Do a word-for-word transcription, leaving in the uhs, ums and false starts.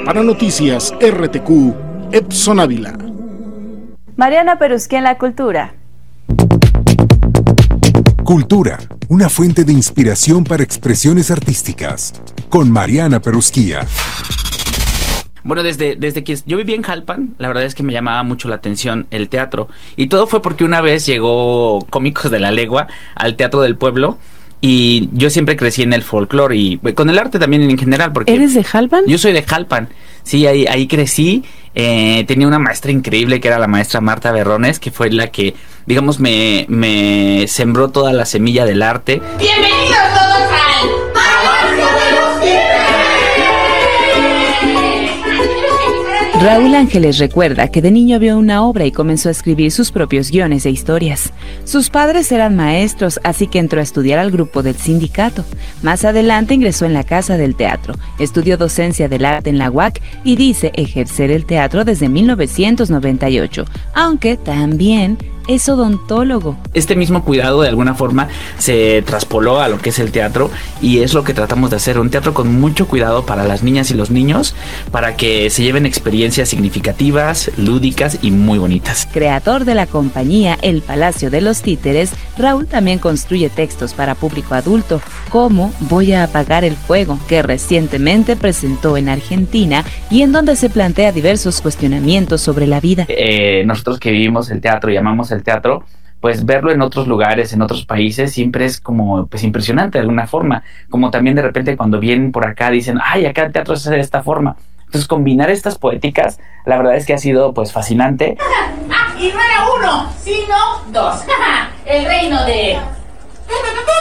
Para Noticias R T Q, Epson Ávila. Mariana Perusquía en la cultura. Cultura, una fuente de inspiración para expresiones artísticas. Con Mariana Perusquía. Bueno, desde, desde que yo vivía en Jalpan, la verdad es que me llamaba mucho la atención el teatro. Y todo fue porque una vez llegó Cómicos de la Legua al Teatro del Pueblo. Y yo siempre crecí en el folclore y con el arte también en general. Porque ¿Eres de Jalpan? Yo soy de Jalpan. Sí, ahí, ahí crecí. Eh, tenía una maestra increíble que era la maestra Marta Berrones, que fue la que, digamos, me, me sembró toda la semilla del arte. ¡Bienvenidos todos al Palacio de los Títeres! Raúl Ángeles recuerda que de niño vio una obra y comenzó a escribir sus propios guiones e historias. Sus padres eran maestros, así que entró a estudiar al grupo del sindicato. Más adelante ingresó en la Casa del Teatro, estudió docencia del arte en la U A C y dice ejercer el teatro desde mil novecientos noventa y ocho, aunque también es odontólogo. Este mismo cuidado de alguna forma se traspoló a lo que es el teatro y es lo que tratamos de hacer, un teatro con mucho cuidado para las niñas y los niños, para que se lleven experiencias significativas, lúdicas y muy bonitas. Creador de la compañía El Palacio de los Títeres, Raúl también construye textos para público adulto, como Voy a apagar el fuego, que recientemente presentó en Argentina y en donde se plantea diversos cuestionamientos sobre la vida. Eh, nosotros que vivimos el teatro y amamos el teatro, pues verlo en otros lugares, en otros países, siempre es como pues impresionante de alguna forma, como también de repente cuando vienen por acá dicen, ay, acá el teatro se hace de esta forma. Entonces combinar estas poéticas, la verdad es que ha sido pues fascinante. Ah, y no era uno, sino dos. El reino de...